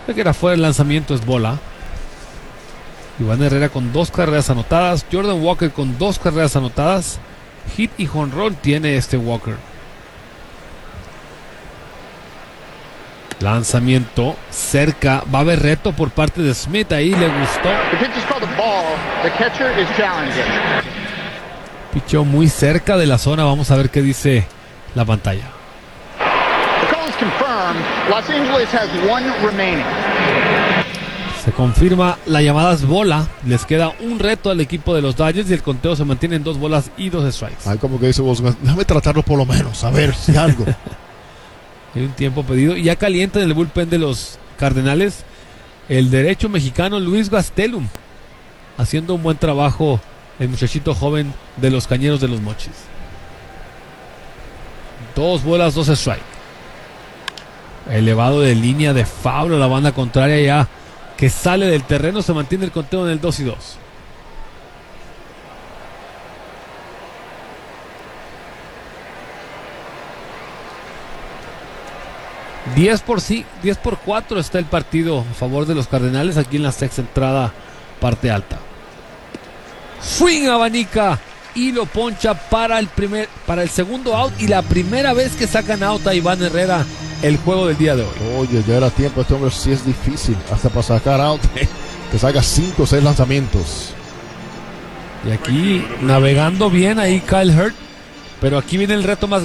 que era fuera el lanzamiento, es bola. Iván Herrera con 2 carreras anotadas. Jordan Walker con 2 carreras anotadas. Hit y jonrón tiene Walker. Lanzamiento cerca. Va a haber reto por parte de Smith. Ahí le gustó. Pichó muy cerca de la zona. Vamos a ver qué dice la pantalla. Se confirma, la llamada es bola. Les queda un reto al equipo de los Dodgers y el conteo se mantiene en 2 bolas y 2 strikes. Ay, como que dice vos, déjame tratarlo por lo menos, a ver si algo. Hay un tiempo pedido y ya calienta en el bullpen de los Cardenales el derecho mexicano Luis Gastelum, haciendo un buen trabajo el muchachito joven de los Cañeros de los Mochis. 2 bolas, 2 strikes. Elevado de línea de foul a la banda contraria, ya que sale del terreno. Se mantiene el conteo en el 2 y 2. $10 por 4 está el partido a favor de los Cardenales aquí en la sexta entrada, parte alta. Swing abanica y lo poncha para el segundo out y la primera vez que sacan out a Iván Herrera el juego del día de hoy. Oye, ya era tiempo. Este hombre sí es difícil hasta para sacar out que salga 5 o 6 lanzamientos. Y aquí navegando bien ahí Kyle Hurt, pero aquí viene el reto más